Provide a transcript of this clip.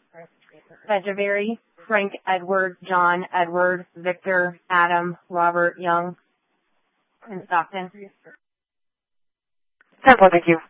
Vegevari, Frank Edward, John Edward, Victor, Adam, Robert, Young, in Stockton. Temple, thank you.